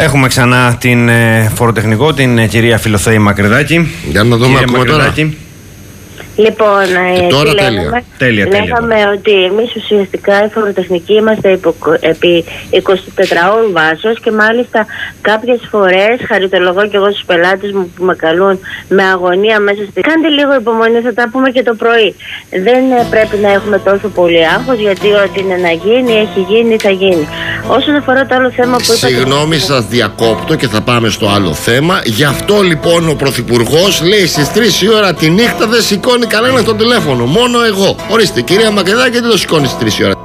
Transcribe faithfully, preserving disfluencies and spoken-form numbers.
Έχουμε ξανά την ε, φοροτεχνικό, την ε, κυρία Φιλοθέη Μακρυδάκη. Για να δούμε, ακούμε τώρα. Λοιπόν, ε, τώρα τι τέλεια. λέγαμε, τέλεια, λέγαμε τέλεια. ότι εμείς ουσιαστικά οι φοροτεχνικοί είμαστε υπο, επί εικοσιτετράωρου βάσεως και μάλιστα κάποιες φορές χαριτολογώ και εγώ στους πελάτες μου που με καλούν με αγωνία μέσα στη... Κάντε λίγο υπομονή, θα τα πούμε και το πρωί. Δεν ε, πρέπει να έχουμε τόσο πολύ άγχος, γιατί ό,τι είναι να γίνει, έχει γίνει, θα γίνει. Όσον αφορά το άλλο θέμα που είπατε... Συγγνώμη, σας διακόπτω και θα πάμε στο άλλο θέμα. Γι' αυτό λοιπόν ο Πρωθυπουργός λέει στις τρεις η ώρα τη νύχτα δεν σηκώνει κανένα το τηλέφωνο. Μόνο εγώ. Ορίστε, κυρία Μακρυδάκη, δεν το σηκώνει στις τρεις η ώρα.